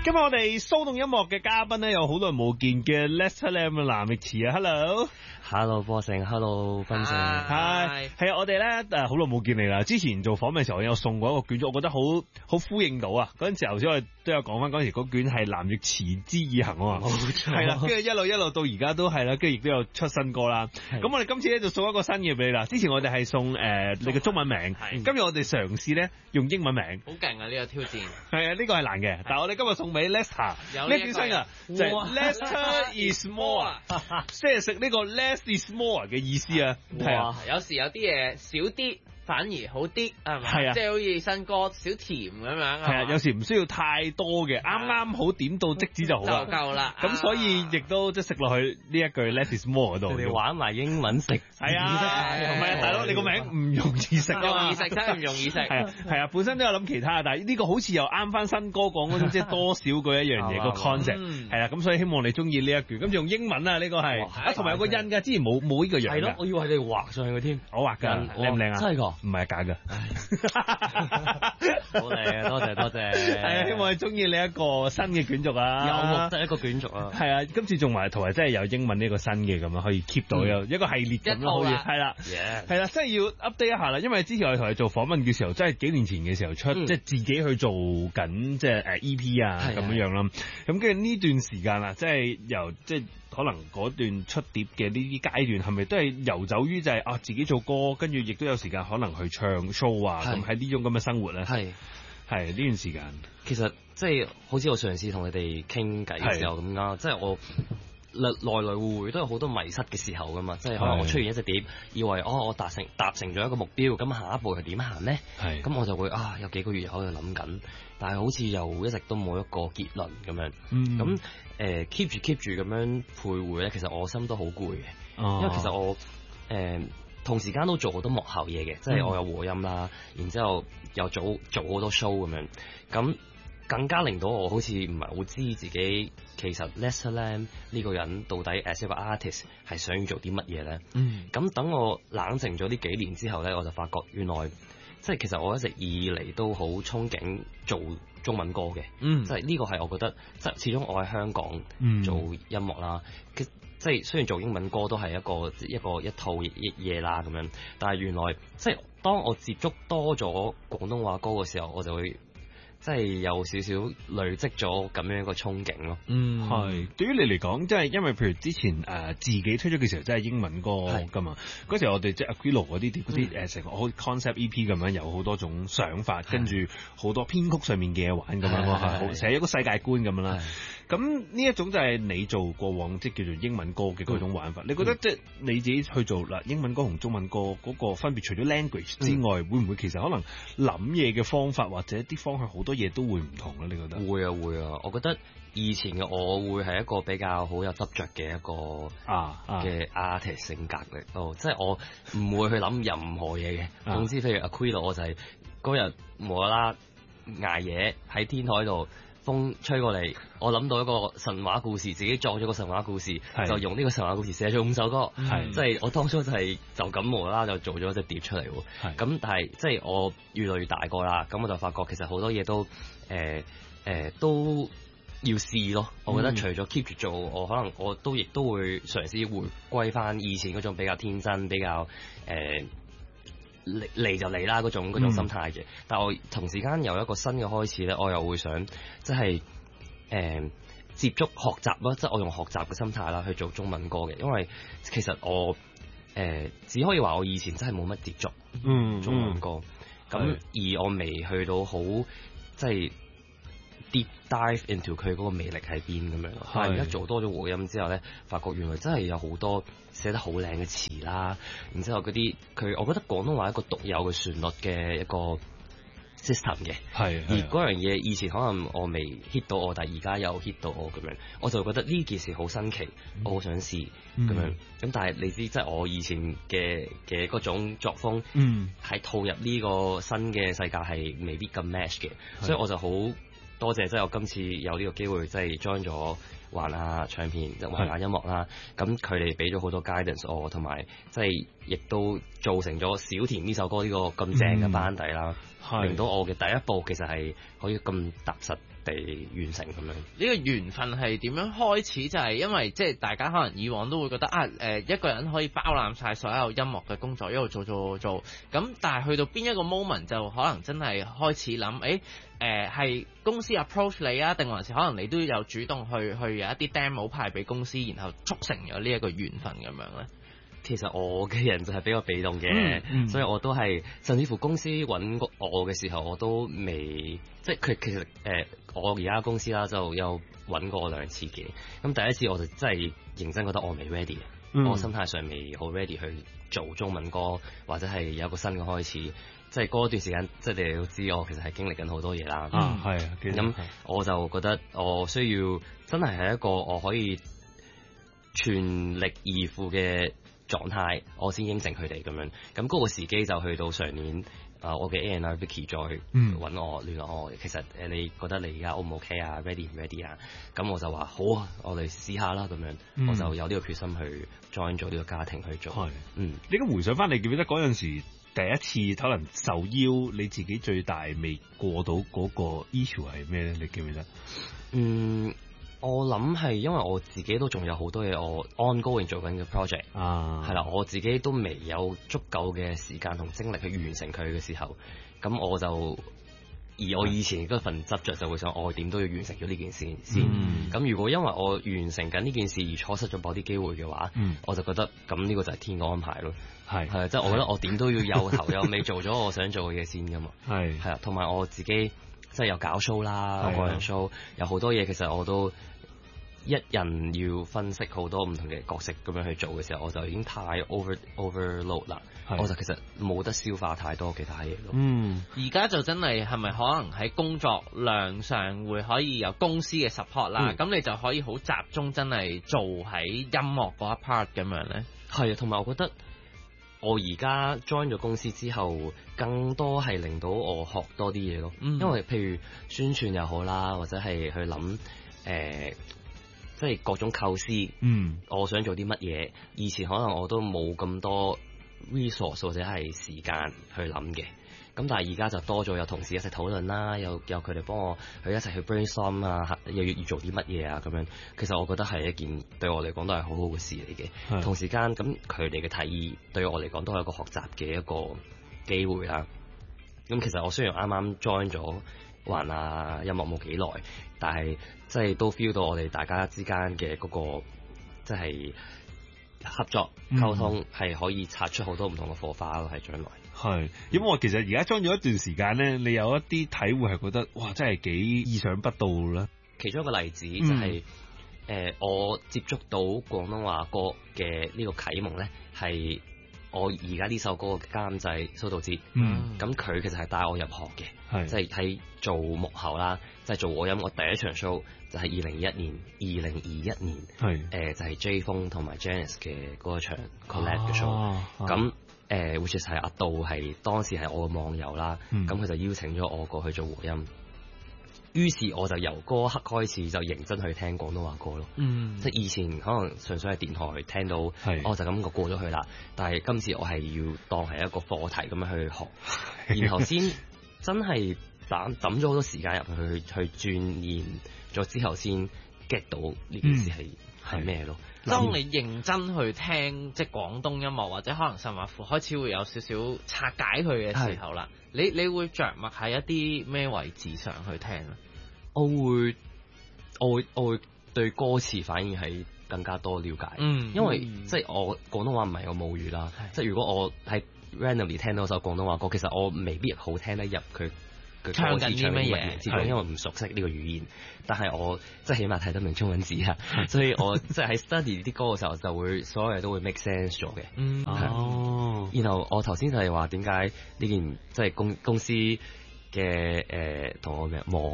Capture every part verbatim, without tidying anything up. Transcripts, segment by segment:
今日我哋騷動音樂嘅嘉賓咧，有好耐冇見嘅 Lester Lam 啊，藍奕慈啊 ，Hello。 Hello 波成 ，Hello 分成， 係係啊！我哋咧誒好耐冇見你啦。之前做訪問嘅時候，我有送過一個卷，我覺得好好呼應到啊。嗰陣時頭先我哋都有講翻，嗰陣時嗰卷係藍奕慈之以行啊嘛，係啦，跟住一路一路到而家都係啦，跟住亦都有出新歌啦。咁我哋今次咧就送一個新嘅俾你啦。之前我哋係送誒、呃、你嘅中文名，今日我哋嘗試咧用英文名， 好勁啊！呢、這個挑戰係啊，呢、這個係難嘅，但係我哋今日送俾 Lester， 呢卷新啊，就係 Lester is more， 即係食呢個 less is more 嘅意思啊。係啊， 有時有啲嘢少啲反而好啲，係咪？ 係啊， 即係好似新歌少甜咁樣。 係啊，有時唔需要太多嘅，啱啱好點到即止就好啦， 就夠啦。 咁所以亦都即係食落去呢一句 less is more 嗰度， 你哋玩埋英文食， 係啊，唔係啊，大佬你個名唔容易食啊嘛， 容易食真係唔容易食。 係啊係啊，本身都有諗其他，但係呢個好似又啱翻新歌講嗰種即係多少句一樣嘢個 concept， 係啦，咁所以希望你中意呢一句，咁用英文啊呢個係啊，同埋有個印㗎，之前冇冇呢個樣㗎， 係咯，我以為你畫上去嘅添， 我畫㗎，靚唔靚啊？ 真係㗎， 唔係假㗎。 好靚，多謝多謝。 係啊，希望你中意你一個新嘅卷軸啊， 有目的一個卷軸啊。 係啊，今次仲埋同埋真係有英文呢個新嘅咁啊，可以 keep 到有一個系列咁咯，可以係啦，係啦，真係要 update 一下啦。因為之前我哋同你做訪問嘅時候，真係幾年前嘅時候出，即係自己去做緊即係誒 E P 啊咁樣樣啦。咁跟住呢段時間啊，即係由即係。可能嗰段出碟嘅呢啲階段係咪都係遊走於就係、是、啊自己做歌，跟住亦都有時間可能去唱 show 啊，咁喺呢種咁嘅生活咧，係係呢段時間。 其實即係好似我上次同你哋傾偈嘅時候咁啦，即係我來來來回回都有好多迷失嘅時候噶嘛，即係可能我出現一隻碟，以為哦我達成達成咗一個目標，咁下一步係點行咧？係咁我就會啊有幾個月喺度諗緊，但係好似又一直都冇一個結論咁樣。嗯，咁誒 keep 住 keep 住咁樣徘徊咧，其實我心都好攰嘅，哦、因為其實我誒、呃、同時間都做好多幕後嘢嘅，即係我有和音啦，然之後又做做好多 show 咁樣，咁。更加令到我好似唔係好知自己其實 Lester Lam 呢個人到底 as 一個 artist 係想要做啲乜嘢咧？嗯，咁等我冷靜咗呢幾年之後咧，我就發覺原來即係其實我一直以嚟都好憧憬做中文歌嘅。嗯，即係呢個係我覺得即係始終我喺香港做音樂啦，嗯、即係雖然做英文歌都係一個一個一套嘢啦咁樣，但係原來即係當我接觸多咗廣東話歌嘅時候，我就會。即係有少少累積咗咁樣一個憧憬咯。嗯， 係。對於你嚟講，即係因為譬如之前誒、呃、自己推出嘅時候，真係英文歌㗎嘛。嗰時我哋即係 Aquilo 嗰啲啲嗰啲誒成個好 concept E P 咁樣，有好多種想法，跟住好多編曲上面嘅嘢玩咁樣咯，係寫一個世界觀咁樣啦。咁呢一種就係你做過往即係叫做英文歌嘅嗰種玩法。嗯、你覺得即係你自己去做啦英文歌同中文歌嗰個分別，除咗 language 之外，嗯、會唔會其實可能諗嘢嘅方法或者啲方向好多嘢都會唔同咧？你覺得？ 會啊會啊，我覺得以前嘅我會係一個比較好有執着嘅一個啊嘅 artist 性格嚟，哦，即係我唔會去諗任何嘢嘅。啊、總之，譬如 Aquilo 我就係嗰日無啦啦捱夜喺天台度。風吹過嚟，我諗到一個神話故事，自己作咗個神話故事，是就用呢個神話故事寫咗五首歌，即係是我當初就係就咁無啦啦就做咗一隻碟出嚟。咁是但係即係我越嚟越大個啦，咁我就發覺其實好多嘢都誒誒、呃呃、都要試咯。我覺得除咗 keep 住做，我可能我都亦都會嘗試回歸翻以前嗰種比較天真、比較誒。呃嚟嚟就嚟啦嗰種嗰種心態嘅，嗯、但係我同時間有一個新嘅開始咧，我又會想即係誒接觸學習咯，即係我用學習嘅心態啦去做中文歌嘅，因為其實我誒、呃、只可以話我以前真係冇乜接觸嗯中文歌，咁、嗯、而我未去到好即係 deep dive into 佢嗰個魅力喺邊咁樣，是但係而家做多咗和音之後咧，發覺原來真係有好多寫得好靚嘅詞啦，然之後嗰啲佢，我覺得廣東話一個獨有嘅旋律嘅一個 system 嘅，係而嗰樣嘢以前可能我未 hit 到我，但係而家又 hit 到我咁樣，我就覺得呢件事好新奇，嗯、我好想試咁、嗯、樣。咁但係你知，即係我以前嘅嘅嗰種作風，嗯，喺套入呢個新嘅世界係未必咁 match 嘅，的所以我就好多謝即係我今次有呢個機會，即係 join 咗玩下唱片，玩下音樂啦。咁佢哋俾咗好多 guidance 我，同埋即係亦都造成咗小田呢首歌呢個咁正嘅班底啦，嗯、令到我嘅第一步其實係可以咁踏實地完成咁樣。呢個緣分係點樣開始？就係、是、因為即係大家可能以往都會覺得啊，誒、呃、一個人可以包攬晒所有音樂嘅工作，一路做做做做。咁但係去到邊一個 moment 就可能真係開始諗，誒誒係公司 approach 你啊，定還是可能你都有主動去去有一啲 demo 派俾公司，然後促成咗呢一個緣分咁樣咧？ 其實我嘅人就係比較被動嘅，嗯嗯、所以我都係甚至乎公司揾我嘅時候，我都未即係佢其實誒、呃、我而家公司啦就有揾過我兩次嘅。咁第一次我就真係認真覺得我未 ready，、嗯、我心態上未好 ready 去做中文歌，或者係有一個新嘅開始。即係嗰段時間，即係你哋都知我其實係經歷緊好多嘢啦。 啊，係啊， 咁我就覺得我需要真係係一個我可以全力以赴嘅狀態，我先應承佢哋咁樣。咁嗰個時機就去到上年，啊、呃，我嘅 A and R Vicky 再揾我聯絡我。其實誒，你覺得你而家 O 唔 OK 啊 ？Ready 唔 ready 啊？咁我就話好啊，我哋試下啦咁樣。嗯、我就有呢個決心去 join 咗呢個家庭去做。係，嗯。 你咁回想翻，你記唔記得嗰陣時第一次可能受邀，你自己最大未過到嗰個 issue 係咩咧？你記唔記得？ 嗯。我諗係因為我自己都仲有好多嘢我 ongoing 做緊嘅 project，係啦、啊，我自己都未有足夠嘅時間同精力去完成佢嘅時候，咁我就而我以前嗰份執着就會想，我點都要完成咗呢件事先。咁、嗯、如果因為我完成緊呢件事而錯失咗某啲機會嘅話，嗯、我就覺得咁呢個就係天嘅安排咯。係係即係我覺得我點都要有頭有尾做咗我想做嘅嘢先噶嘛。係係啊，同埋我自己即係有搞 show 啦，個人 show 有好多嘢，其實我都。一人要分析好多唔同嘅角色咁樣去做嘅時候，我就已經太 over overload 啦，是我就其實冇得消化太多其他嘢咯。嗯， 而家就真係係咪可能喺工作量上會可以有公司嘅 support 啦，咁、嗯、你就可以好集中真係做喺音樂嗰一 part 咁樣咧？ 係啊，同埋我覺得我而家 join 咗公司之後，更多係令到我學多啲嘢咯。嗯、因為譬如宣傳又好啦，或者係去諗誒。呃即係各種構思，嗯，我想做啲乜嘢？以前可能我都冇咁多 resource 或者係時間去諗嘅，咁但係而家就多咗有同事一齊討論啦，有有佢哋幫我去一齊去 brainstorm 啊，又要要做啲乜嘢啊咁樣。其實我覺得係一件對我嚟講都係好好嘅事嚟嘅。是同時間咁佢哋嘅提議對我嚟講都係一個學習嘅一個機會啦。咁其實我雖然啱啱 join 咗玩啊音樂冇幾耐，但係即係都 feel 到我哋大家之間嘅嗰個即係合作溝通係可以擦出好多唔同嘅火花咯，喺將來。係， 因為我其實而家 join 咗一段時間咧，你有一啲體會係覺得哇，真係幾意想不到啦。 其中一個例子就係、是、誒、嗯呃、我接觸到廣東話歌嘅呢個啟蒙咧，係我而家呢首歌嘅監製蘇道哲。嗯，咁佢其實係帶我入行嘅，即係喺做幕後啦，即、就、係、是、做和音。我第一場 show 就係二零二一年，二零二一年係誒、呃、就係、是、J 風同埋 Janice 嘅嗰場 collab 嘅 show。咁誒，which is 係阿杜係當時係我嘅網友啦，咁佢、嗯、就邀請咗我過去做和音。於是我就由嗰刻開始就認真去聽廣東話歌咯，嗯、即係以前可能純粹係電台聽到，我是、哦、就咁個過咗去啦。但係今次我係要當係一個課題咁樣去學，然後先真係抌抌咗好多時間入去去去鑽研咗之後，先 get 到呢件事係係咩咯。 當你認真去聽即係廣東音樂，或者可能甚至乎開始會有少少拆解佢嘅時候啦，是你你會着墨喺一啲咩位置上去聽咧？ 我會我會我會對歌詞反而係更加多了解，嗯，因為、嗯、即係我廣東話唔係我母語啦，是即係如果我喺 randomly 聽到首廣東話歌，其實我未必好聽得入佢。 唱緊啲乜嘢？ 始終因為唔熟悉呢個語言，但係我即係起碼睇得明中文字啊，所以我即係喺 study 啲歌嘅時候，就會所有嘢都會 make sense 咗嘅。嗯，哦。然後我頭先就係話點解呢件即係公公司嘅誒同我嘅磨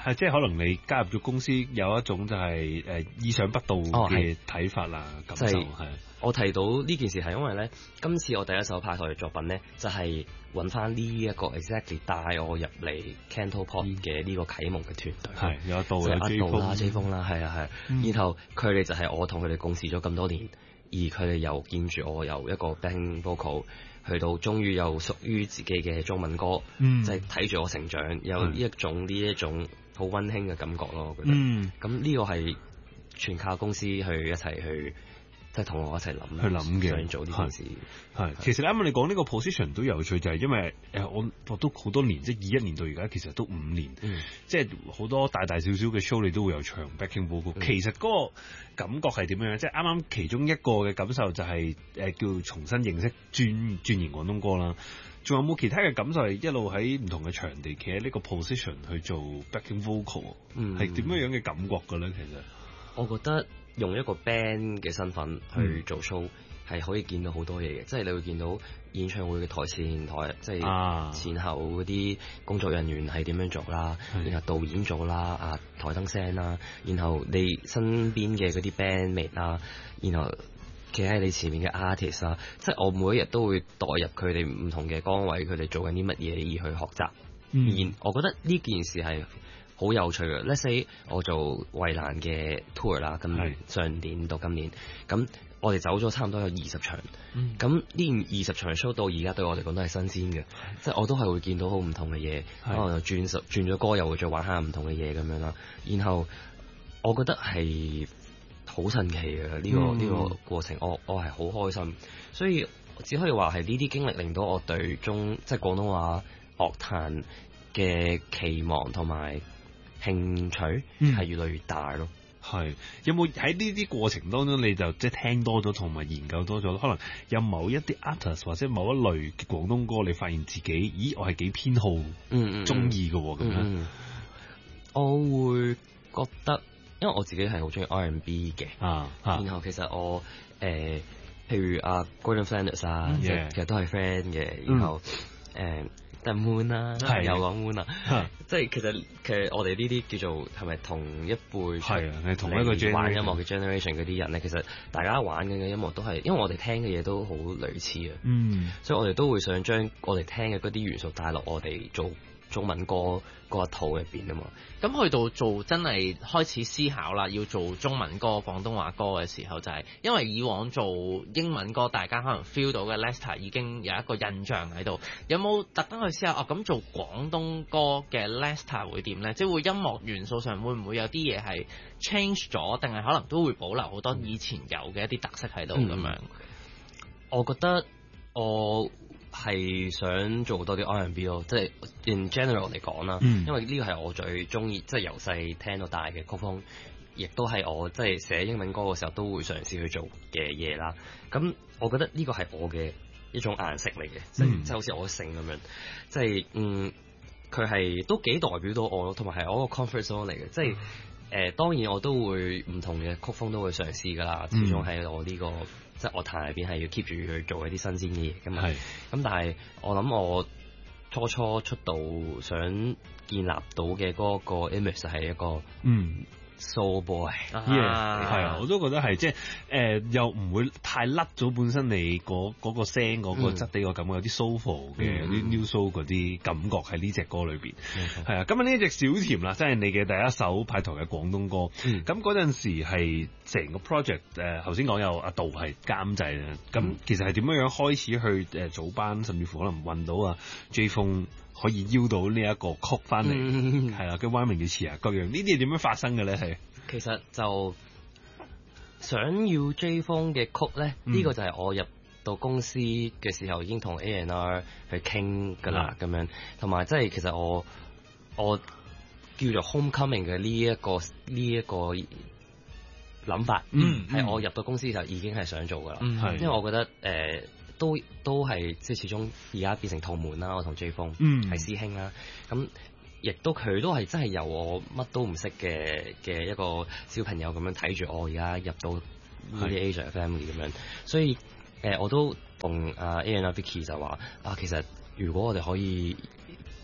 係即係可能你加入咗公司有一種就係誒意想不到嘅睇法啦，感受係。 我提到呢件事係因為咧，今次我第一首派台嘅作品咧，就係揾翻呢一個 exactly 帶我入嚟 Cantopop 嘅呢個啟蒙嘅團隊， 係有一度嘅 J 風啦 J 風啦，係啊係。嗯、然後佢哋就係我同佢哋共事咗咁多年，而佢哋又見住我由一個 backing vocal 去到終於有屬於自己嘅中文歌，嗯、就係睇住我成長，有呢一種呢一種好溫馨嘅感覺咯。我覺得，咁呢、嗯、個係全靠公司去一齊去。即係同我一齊諗去諗嘅， 想做呢件事。 係，其實啱啱你講呢個 position 都有趣，就係、是、因為誒我我都好多年，即係二一年到而家，其實都五年。嗯、即係好多大大小小嘅 show，你都會有唱 backing vocal、嗯。其實嗰個感覺係點樣？即係啱啱其中一個嘅感受就係、是、誒叫重新認識鑽鑽研廣東歌啦。仲有冇其他嘅感受係一路喺唔同嘅場地企喺呢個 position 去做 backing vocal？係點、嗯、樣樣嘅感覺嘅咧？其實我覺得。用一個 band 嘅身份去做 show 係、嗯、可以見到好多嘢嘅，即係你會見到演唱會嘅台前台，即係前後嗰啲工作人員係點樣做啦，啊、然後導演做啦，啊台燈聲啦，然後你身邊嘅嗰啲 bandmate 啦，然後企喺你前面嘅 artist 啦，即係我每一日都會代入佢哋唔同嘅崗位，佢哋做緊啲乜嘢而去學習。嗯、而我覺得呢件事係好有趣嘅。Let's say 我做衛蘭嘅 tour 啦，咁上年到今年，咁我哋走咗差唔多有二十場，咁呢二十場 show 到而家對我嚟講都係新鮮嘅，即係我都係會見到好唔同嘅嘢，可能又轉十轉咗歌又會再玩下唔同嘅嘢咁樣啦。然後我覺得係好神奇嘅呢、呢個呢、嗯、個過程，我我係好開心，所以只可以話係呢啲經歷令到我對中即係廣東話樂壇嘅期望同埋興趣係越嚟越大咯。 係、嗯、有冇喺呢啲過程當中，你就即係聽多咗同埋研究多咗，可能有某一啲 artist 或者某一類嘅廣東歌，你發現自己，咦，我係幾偏好，嗯中意嘅咁樣。 嗯，我會覺得，因為我自己係好中意 R and B 嘅，啊，啊然後其實我誒、呃，譬如阿 Gordon Flanders 啊，即係、嗯、其實都係 friend 嘅，然後誒。嗯呃但 Moon 啦，係有講 Moon 啊，即係其實其實我哋呢啲叫做係咪同一輩係啊，係同一個玩音樂嘅 generation 嗰啲人咧，其實大家玩緊嘅音樂都係，因為我哋聽嘅嘢都好類似啊，嗯，所以我哋都會想將我哋聽嘅嗰啲元素帶落我哋做中文歌嗰一套入邊啊嘛。 咁去到做真係開始思考啦，要做中文歌、廣東話歌嘅時候，就係、是、因為以往做英文歌，大家可能 feel 到嘅 Lester 已經有一個印象喺度。有冇特登去思考啊？咁做廣東歌嘅 Lester 會點呢？即係會音樂元素上會唔會有啲嘢係 change 咗，定係可能都會保留好多以前有嘅一啲特色喺度咁樣？ 我覺得我係想做多啲 R and B 咯，即係 in general 嚟講啦，嗯、因為呢個係我最中意，即係由細聽到大嘅曲風，亦都係我即係寫英文歌嘅時候都會嘗試去做嘅嘢啦。咁我覺得呢個係我嘅一種顏色嚟嘅，即係即係好似我嘅性咁樣，即係嗯，佢係都幾代表到我咯，同埋係我個 comfort zone 嚟嘅，即係誒、呃、當然我都會唔同嘅曲風都會嘗試噶啦，始終係我呢、這個。即係樂壇入邊係要 keep 住去做一啲新鮮嘅嘢㗎嘛，咁是但係我諗我初初出道想建立到嘅嗰個 image 係一個嗯 soul boy，係啊，我都覺得係即係誒又唔會太甩咗本身你嗰嗰個聲嗰個質地個感覺，有啲 soulful 嘅啲 new soul 嗰啲感覺喺呢隻歌裏邊，係啊，今日呢隻小甜啦，即係你嘅第一首派台嘅廣東歌，咁嗰陣時係成個 project 誒頭先講有阿杜係監製啦，咁其實係點樣樣開始去誒組班，甚至乎可能揾到啊 J 風可以邀到呢一個曲翻嚟，係啦、嗯，跟歪名嘅詞啊各樣，呢啲係點樣發生嘅咧？係其實就想要 J 風嘅曲咧，呢、嗯、個就係我入到公司嘅時候已經同 A and R 去傾噶啦，咁、嗯、樣，同埋即係其實我我叫做 homecoming 嘅呢一個呢一個諗法，嗯，係我入到公司嘅時候已經係想做噶啦，嗯、因為我覺得誒。呃都都係即係始終而家變成同門啦，我同 J 風係師兄啦，咁亦都佢都係真係由我乜都唔識嘅嘅一個小朋友咁樣睇住我而家入到呢啲 Asia family 咁樣，所以誒、呃、我都同阿 A and R Vicky 就話啊，其實如果我哋可以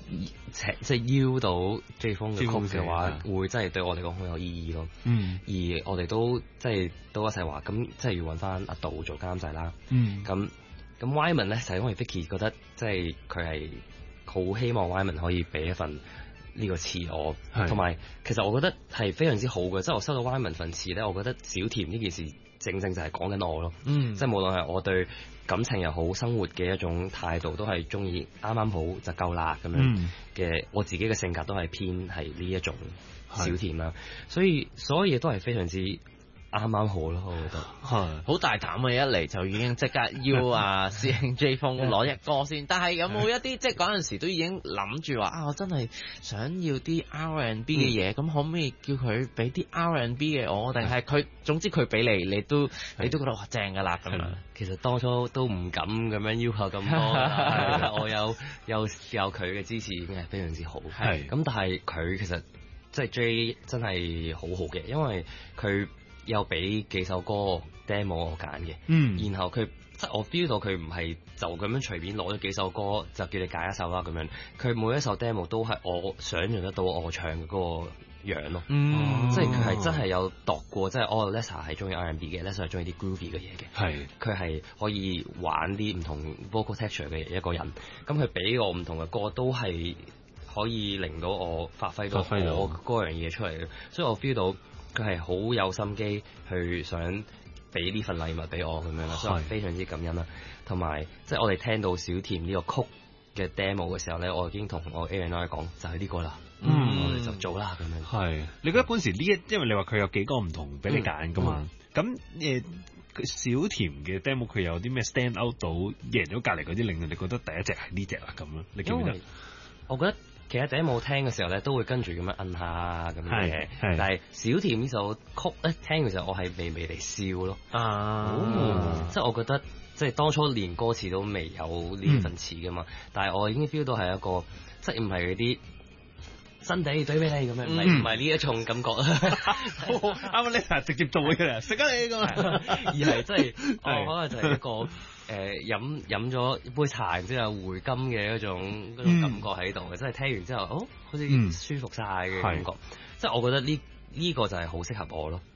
即係邀到 J 風嘅曲嘅話，會真係對我嚟講好有意義咯。嗯，而我哋都即係都一齊話，咁即係要揾翻阿杜做監製啦。嗯，咁咁 Wyman 咧就係因為 Vicky 覺得即係佢係好希望 Wyman 可以俾一份呢個詞我，同埋其實我覺得係非常之好嘅，即係我收到 Wyman 份詞咧，我覺得小甜呢件事正正就係講緊我咯。嗯，即係無論係我對感情又好，生活嘅一種態度都係中意啱啱好就夠啦咁樣嘅，嗯、我自己嘅性格都係偏係呢一種小甜啦，所以所有嘢都係非常之啱啱好咯，我覺得係好大膽嘅，一嚟就已經即刻邀啊師兄 J 風攞一歌先。但係有冇一啲即係嗰陣時都已經諗住話啊，我真係想要啲 R and B 嘅嘢，咁、嗯、可唔可以叫佢俾啲 R and B 嘅我？定係佢總之佢俾你，你都你都覺得哇正㗎啦咁樣。 其實當初都唔敢咁樣要求咁多，我有有有佢嘅支持已經係非常之好。係咁，但係佢其實即係 J 真係好好嘅，因為佢又俾幾首歌 demo 我揀嘅，嗯，然後佢即係我 feel 到佢唔係就咁樣隨便攞咗幾首歌就叫你揀一首啦咁樣，佢每一首 demo 都係我想象得到我唱嘅嗰個樣咯，嗯，即係佢係真係有度過，即係哦 Lesa 係中意 R and B 嘅 ，Lesa 係中意啲 groovy 嘅嘢嘅，係，佢係可以玩啲唔同 vocal texture 嘅一個人，咁佢俾我唔同嘅歌都係可以令到我發揮到我嗰樣嘢出嚟嘅，所以我 feel 到佢係好有心機去想俾呢份禮物俾我咁樣啦，所以我非常之感恩啦。同埋即係我哋聽到小甜呢個曲嘅 demo 嘅時候咧，我已經同我 A and I 講就係呢個啦，嗯，我哋就做啦咁樣。係， 你覺得嗰陣時呢一，因為你話佢有幾個唔同俾你揀噶嘛，咁誒、嗯嗯、小甜嘅 demo 佢有啲咩 stand out 到贏咗隔離嗰啲，令到你覺得第一隻係呢隻啦咁咯？你記唔記得？ 我覺得。其實第一冇聽嘅時候咧，都會跟住咁樣摁下咁樣嘅。但係小甜呢首曲咧，聽嘅時候我係微微地笑咯。啊，嗯、即係我覺得，即係當初連歌詞都未有呢份詞噶嘛。嗯、但係我已經 feel 到係一個，即係唔係嗰啲新地對俾你咁樣，唔係唔係呢一種感覺。 啱啱你係直接做嘅啦，食啊你咁啊， 而係即係我可能就係一個。誒、呃、飲飲咗杯茶，然之後回甘嘅一種嗰種感覺喺度嘅，即係、嗯、聽完之後，哦，好似舒服晒嘅感覺，嗯、即係我覺得呢呢、呢個就係好適合我咯。